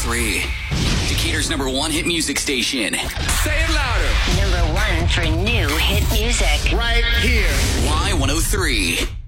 Y103. Decatur's number one hit music station. Say it louder. Number one for new hit music. Right here. Y103.